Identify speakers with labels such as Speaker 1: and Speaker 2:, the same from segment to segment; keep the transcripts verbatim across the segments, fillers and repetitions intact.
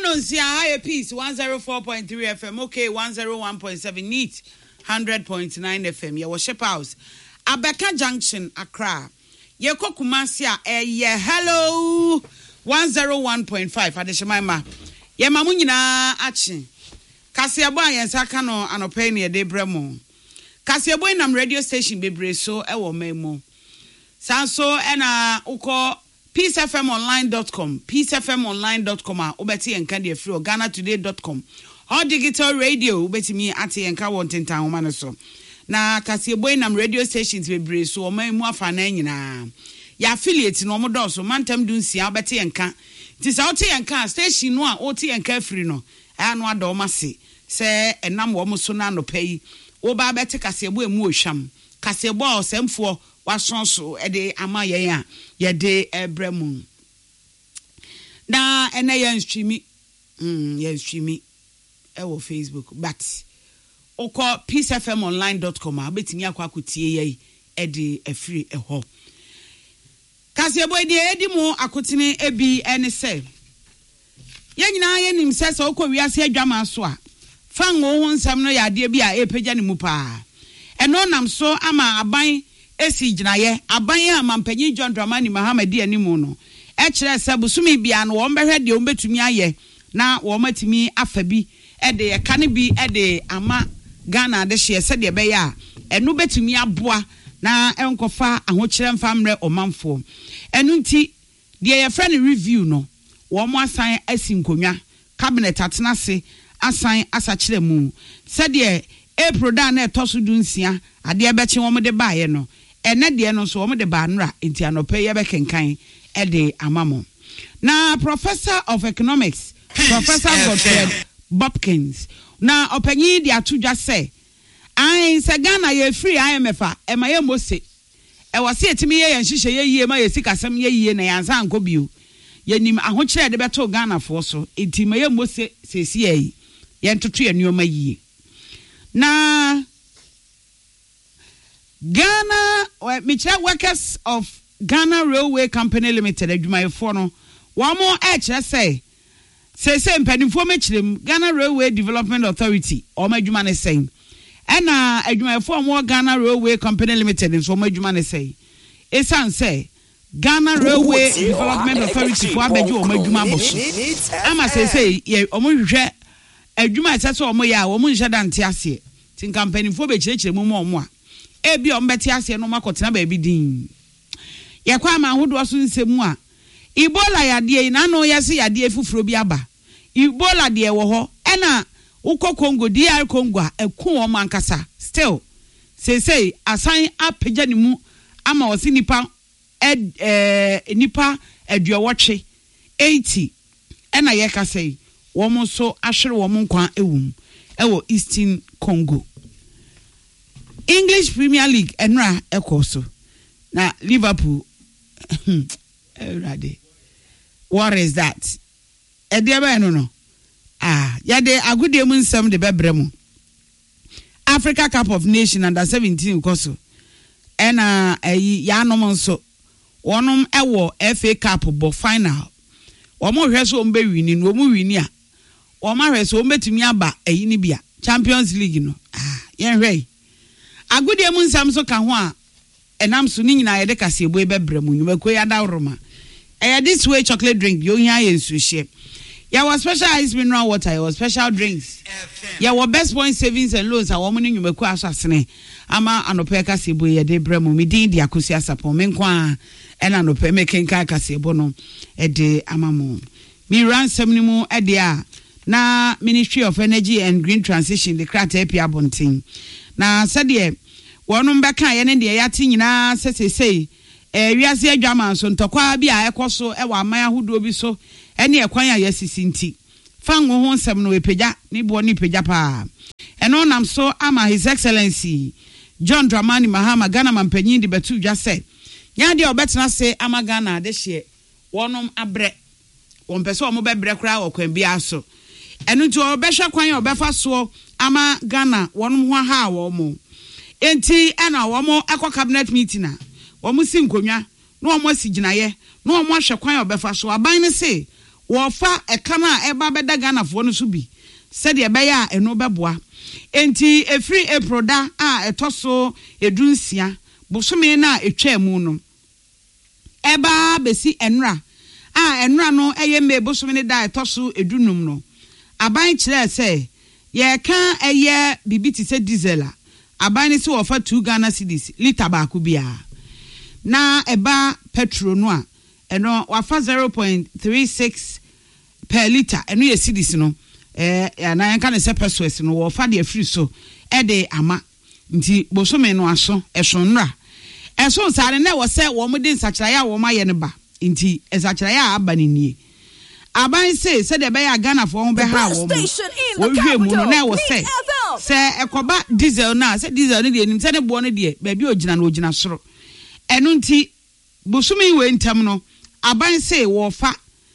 Speaker 1: Announce higher peace one oh four point three F M, okay, one oh one point seven neat, one hundred point nine F M. Your worship house. Abeka Junction, Accra. Yeko Kumasia, eh, yeah, hello, one oh one point five. Adeshemaima. Ye mamunina achi. Kasiabo yensaka no anopeni e de bremo. Kasiabo nam radio station bebre so ewo memo. Sanso ena uko peace f m online dot com, peace f m online dot com a ubeti enka de free ghana today dot com. All digital radio ubeti mi ati enka wontentan wo mane so. Na Kasiabo nam radio stations bebre so o memu afa na nyina. Ya affiliate no mo do so mantem dunsia ubeti enka. Ti sa oti enka station no a oti enka free no. Anu ado mase se enam wo mo so na no pay. Wo ba beti Kasiabo emu ohwam. Kasiabo osemfo wasonso e de ama yen a ye de ebremu. Na ene yen streami mm yen streami e wo Facebook but oko peace f m online dot com a betimi akwa akotie ye e de afiri e ho. Kasiabo de edi mu akotene ebi ene se ye nyina ye nim se so oko wiase adwama so a fan wo ho nsam no ya de bi a epagya ne mu pa eno nam so ama aban esi ginaye aban a mampanyi John Dramani Mahama di animu no e kire se busumi bia no wo mbehwe de wo betumi aye na wo matimi afabi e de ye kane bi e de ama Ghana de hye se de be ya eno betumi aboa na enkofa ahokire mfamre omanfo eno nti de ye friend review no wo mo asan asinkonwa cabinet atenase asan asakire mu se de April da na etoso dunsia ade ebeche wo mo de baaye no ene de no so wo mo de ba nra enti anope ye be kenkan e de amamo na Professor of Economics Professor Godfred Bopkins na opanyi de atudwa se ai se Ghana ye free I M F a e ma ye mose e wo se etimi ye yan hihye ye yie ma ye sikasem ye yie na yansa anko bio ye nim ahokire de beto Ghana fo so enti ma ye mose sesi yi ye ntoto ye nuoma yie na Ghana or Michelle Workers of Ghana Railway Company Limited adwumayefo no wo mo e kire say say say mpanimfo mechirem Ghana Railway Development Authority o ma adwuma ne say ena adwumayefo mo Ghana Railway Company Limited so ma adwuma ne say esan say Ghana Railway Development Authority for abeju o ma adwuma boso ama say say ye o mo hwehwe adwuma ese o mo ya o mo nhye dante ase tin mpanimfo be kirechire mu mo mo a ebi o mbeti ase no makotena ba bi din ye kwa ma hodo so nsemu a Ebola yade na no yase yade fufuro bi aba Ebola de wo ho ena ukọ Congo D R Congo a eku wo mankasa still say say asan apagya ne mu ama wose nipa ed eh nipa aduowotwe eighty ena ye ka say wo mo so ahwere wo mo nkwa ewum ewo Eastern Congo. English Premier League enra ekoso na Liverpool ready. What is that? E de ba no no. Ah, ya de agudie mu nsam de bebrem. Africa Cup of Nations under seventeen koso. Ena ayi ya nom nso. Wonom ewo F A Cup bo final. Womo hwe so ombe wini no omu wini a. Womo hwe so ombetumi aba ayi ni bia. Champions League no. Ah, yen hwe. Agudie mu nsam so ka ho a enam so ni nyina ye de Kasiabo bebrem nwumako ya da roma. Eh this way chocolate drink yo hia ye nsu hye. Ya was special ice mineral water, ya was special drinks. Ya was best point savings and loans a woman nwumako asasene. Ama anope Kasiabo ye de bremu mi din dia kosi asapon me nkwa e na anope me kenka Kasiabo no e de amamo. Mi ransom ni mu e de a na Ministry of Energy and Green Transition the krata epia bontin. Na sade wonum beka ye ne de yati nyina sesesei eh wiase adwama so ntokwa bi a ekoso e wa aman ahodo bi so ene ekwan a yasisi nti fan wo ho nsem no epagya ne bo ne epagya pa eno nam so ama His Excellency John Dramani Mahama Ghana mampanyin de betu dwa se nya de obetena se ama Ghana de hye wonum abre won pese o mo bebre kra wo kwan bi aso eno nti obehwe kwan obefa so ama Ghana wonum ho ha wo mo enti ena wo mo akọ cabinet meeting a wo mo si nkonwa no wo mo si ginaye no wo mo hwe kwan obefa so aban ne se wɔfa ɛka na ɛba bɛda Ghana fo no so bi sɛ de ɛbɛyɛ a ɛno bɛboa enti efiri April da a ɛtɔ so edunsia bosome na etwa mu no ɛba besi enra a enra no ɛyɛ me bosome ne da ɛtɔ so edunum no aban kyerɛ sɛ yɛ ka ɛyɛ bibi ti sɛ diesel a aban ne se wɔfa two Ghana cedis liter baako bia na ɛba petrol no a ɛno wafa zero point three six per liter ɛno yɛ cedis no eh na yɛn ka ne sɛ pesos no wɔfa de afiri so ɛde ama nti bosome no aso ɛso nra ɛso sare na wɔ sɛ wɔn de nsakyerɛ a wɔn ayɛ ne ba nti nsakyerɛ a aba ne nie aban se sɛ de bɛyɛ Ghana fo ho bɛha wɔn wɔhwɛ mu no na wɔ sɛ sɛ ɛkɔba diesel na sɛ diesel ne deɛ nim sɛ ne boɔ ne deɛ baabi ogyina no ogyina soro ɛno nti bosome we ntam no aban se wɔfa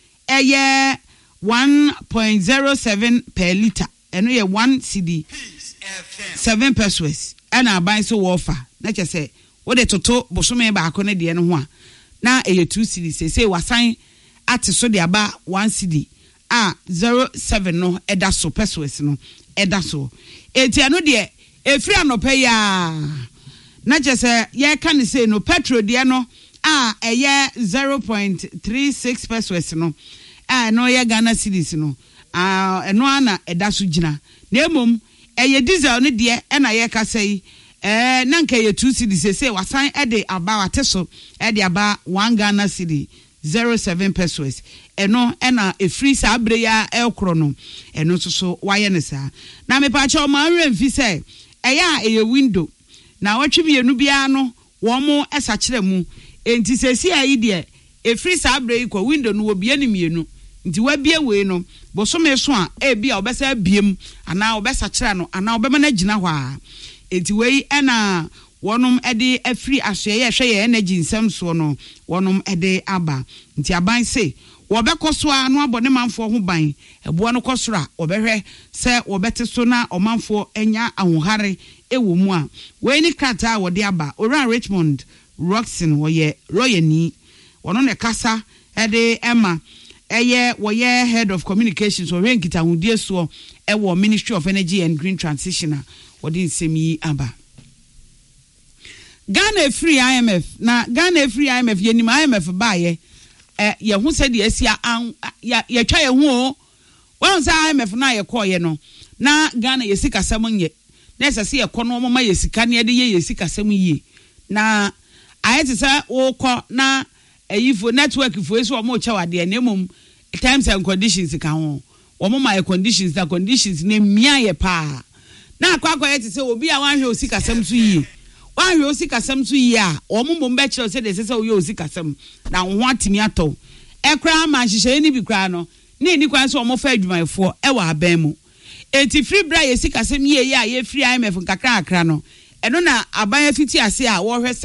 Speaker 1: ɛyɛ one point zero seven per liter ɛno yɛ one cedi seven pesos ɛna aban so wɔfa na kyɛ sɛ wo de toto bosome baako ne de no ho a na ɛyɛ two cedi se se wasan ate so de aba one cedi a zero seven no ɛda so pesos no ɛda so eti ano de efiri anɔpɛ ya na kyɛ sɛ yɛ ka ne se no petrol de no a ɛyɛ zero point three six pesos no a no yɛ Ghana cedis no a ɛno ana ɛda so gyina na emom ɛyɛ diesel ne de ɛna yɛ ka sɛ eh na nka yɛ two cedis se se wasan ɛde aba wate so ɛde aba one Ghana cedi zero seven pesos ɛno ɛna efiri saa abre ya ɛkoro no ɛno so so wayɛ ne saa na me pa kyɛ o ma nwe mfi sɛ ɛyɛ a ɛyɛ window na wɔtwe mienu bia no wɔn mo ɛsa kyerɛ mu enti sɛ si ayi de efiri saa abre yi kɔ window no wɔ bia ne mienu nti wabie we no bosome so a e bia obesa biem ana obesa kyerɛ no ana obema na gina hɔ a enti we ɛna wɔnom ɛde afiri ahwe yɛ hwɛ yɛ energy nsɛm so no wɔnom ɛde aba nti aban se wɔbɛkɔ so a no abɔ ne manfo ho ban ɛboa no kɔ so a wɔbɛhwɛ sɛ wɔbɛte so na ɔmanfo anya ahohare ɛwɔ mu a we ni krata a wɔde aba ora Richmond Roxon wɔyɛ royani wɔno ne kasa ɛde ɛma ɛyɛ wɔyɛ head of communications wɔhwɛ nkitahudie so ɛwɔ Ministry of Energy and Green Transition a wɔde nsɛm yi aba Ghana free I M F na Ghana free I M F yenim I M F baaye eh ye hu se de asia ya ye twa ye hu o won say I M F na ye kɔye no na Ghana ye sika sam nye na se se ye kɔ no mama ye sika ne de ye ye sika sam yie na ayete se wo kɔ na ayifo network fo eso mo kya wade na emom times and conditions ka ho wo mo my conditions the conditions na mia ye pa na akwa akwa yete se obi a wan hwe o sika sam so yie wan hwe o sika sam so yie a wo mo mbom be kire se de se se o ye o sika sam na ho atimi atɔ ekra ma hyehyɛ ni bi kra no na eni kwan se o mo fa adwumayefo e wa aban mu enti free bra ye sika sam yie ye a ye free I M F nkakra akra no ɛno na aban afiti ase a wo hwɛ